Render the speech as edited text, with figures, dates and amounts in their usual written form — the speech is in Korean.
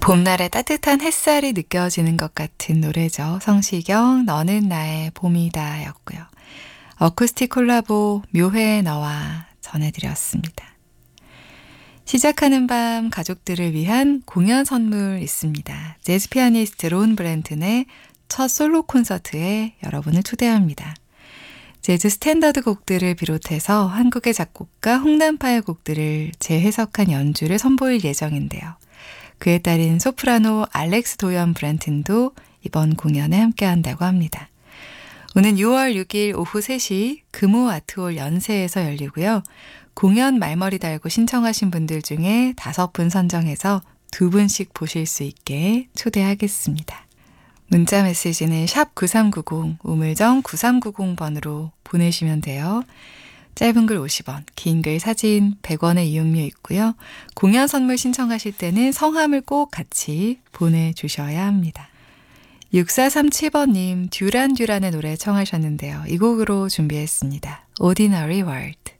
봄날의 따뜻한 햇살이 느껴지는 것 같은 노래죠. 성시경 너는 나의 봄이다 였고요. 어쿠스틱 콜라보 묘해 너와 전해드렸습니다. 시작하는 밤 가족들을 위한 공연 선물 있습니다. 재즈 피아니스트 론 브랜튼의 첫 솔로 콘서트에 여러분을 초대합니다. 재즈 스탠더드 곡들을 비롯해서 한국의 작곡가 홍남파의 곡들을 재해석한 연주를 선보일 예정인데요. 그에 따른 소프라노 알렉스 도연 브랜튼도 이번 공연에 함께한다고 합니다. 오는 6월 6일 오후 3시 금호 아트홀 연세에서 열리고요. 공연 말머리 달고 신청하신 분들 중에 5분 선정해서 2분씩 보실 수 있게 초대하겠습니다. 문자 메시지는 샵 9390 우물정 9390번으로 보내시면 돼요. 짧은 글 50원, 긴 글 사진 100원의 이용료 있고요. 공연 선물 신청하실 때는 성함을 꼭 같이 보내주셔야 합니다. 6437번님 듀란듀란의 노래 청하셨는데요. 이 곡으로 준비했습니다. Ordinary World.